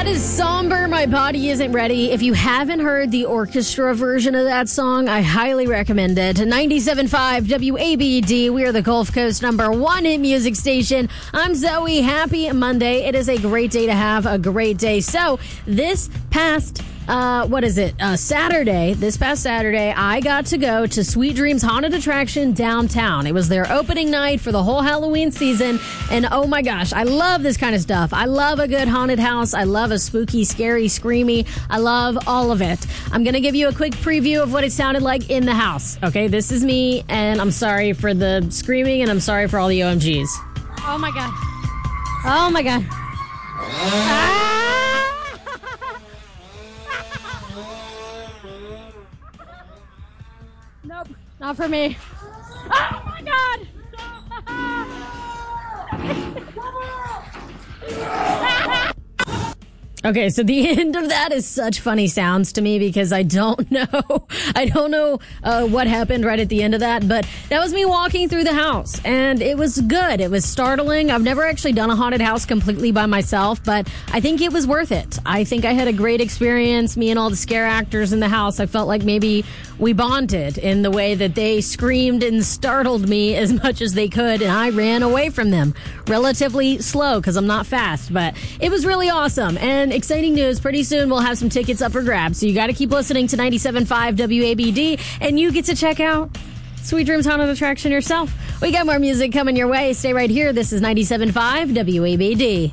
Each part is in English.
That is somber. My body isn't ready. If you haven't heard the orchestra version of that song, I highly recommend it. 97.5 WABD. We are the Gulf Coast #1 hit music station. I'm Zoe. Happy Monday. It is a great day to have a great day. So this past Saturday, this past Saturday, I got to go to Sweet Dreams Haunted Attraction downtown. It was their opening night for the whole Halloween season, and oh my gosh, I love this kind of stuff. I love a good haunted house. I love a spooky, scary, screamy. I love all of it. I'm going to give you a quick preview of what it sounded like in the house. Okay, this is me, and I'm sorry for the screaming, and I'm sorry for all the OMGs. Oh my god. Oh my god. Ah! Nope, not for me. Oh my god! Okay, so the end of that is such funny sounds to me because I don't know what happened right at the end of that, but that was me walking through the house, and it was good. It was startling. I've never actually done a haunted house completely by myself, but I think it was worth it. I think I had a great experience. Me and all the scare actors in the house, I felt like maybe we bonded in the way that they screamed and startled me as much as they could, and I ran away from them relatively slow because I'm not fast, but it was really awesome. And exciting news, pretty soon we'll have some tickets up for grabs, so you got to keep listening to 97.5 WABD, and you get to check out Sweet Dreams Haunted Attraction yourself. We got more music coming your way. Stay right here. This is 97.5 WABD.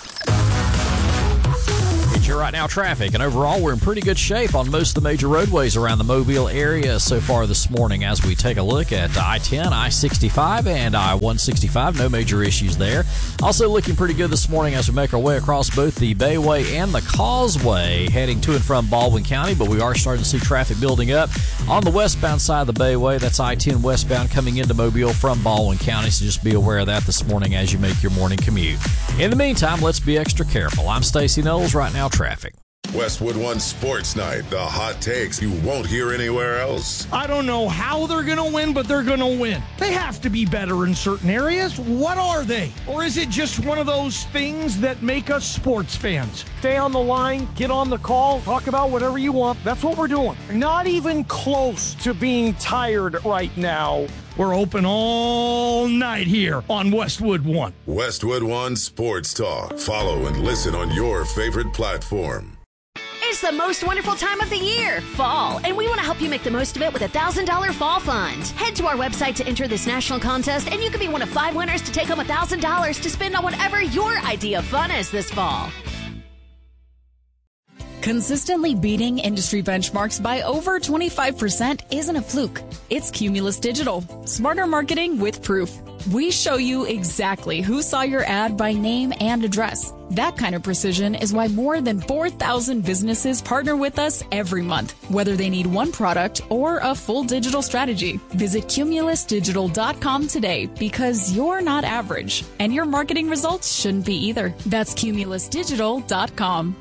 Right now, traffic, and overall we're in pretty good shape on most of the major roadways around the Mobile area so far this morning. As we take a look at I-10, I-65, and I-165, no major issues there. Also looking pretty good this morning as we make our way across both the Bayway and the Causeway, heading to and from Baldwin County, but we are starting to see traffic building up on the westbound side of the Bayway. That's I-10 westbound coming into Mobile from Baldwin County, so just be aware of that this morning as you make your morning commute. In the meantime, let's be extra careful. I'm Stacey Knowles. Right now, traffic. Westwood One Sports Night, the hot takes you won't hear anywhere else. I don't know how they're going to win, but they're going to win. They have to be better in certain areas. What are they? Or is it just one of those things that make us sports fans? Stay on the line, get on the call, talk about whatever you want. That's what we're doing. Not even close to being tired right now. We're open all night here on Westwood One. Westwood One Sports Talk. Follow and listen on your favorite platform. It's the most wonderful time of the year, fall, and we want to help you make the most of it with a $1,000 fall fund. Head to our website to enter this national contest, and you could be one of 5 winners to take home $1,000 to spend on whatever your idea of fun is this fall. Consistently beating industry benchmarks by over 25% isn't a fluke. It's Cumulus Digital. Smarter marketing with proof. We show you exactly who saw your ad by name and address. That kind of precision is why more than 4,000 businesses partner with us every month, whether they need one product or a full digital strategy. Visit cumulusdigital.com today because you're not average, and your marketing results shouldn't be either. That's cumulusdigital.com.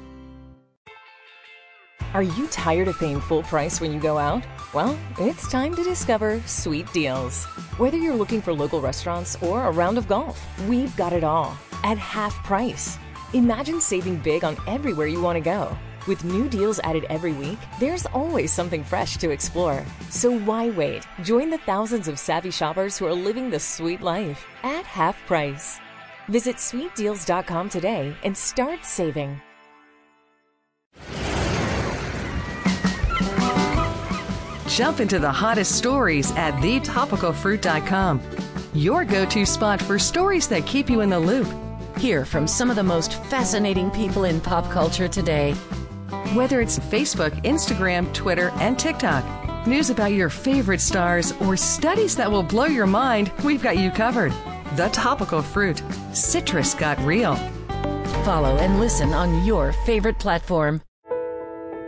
Are you tired of paying full price when you go out? Well, it's time to discover Sweet Deals. Whether you're looking for local restaurants or a round of golf, we've got it all at half price. Imagine saving big on everywhere you want to go. With new deals added every week, there's always something fresh to explore. So why wait? Join the thousands of savvy shoppers who are living the sweet life at half price. Visit sweetdeals.com today and start saving. Jump into the hottest stories at thetopicalfruit.com. Your go-to spot for stories that keep you in the loop. Hear from some of the most fascinating people in pop culture today. Whether it's Facebook, Instagram, Twitter, and TikTok, news about your favorite stars, or studies that will blow your mind, we've got you covered. The Topical Fruit. Citrus got real. Follow and listen on your favorite platform.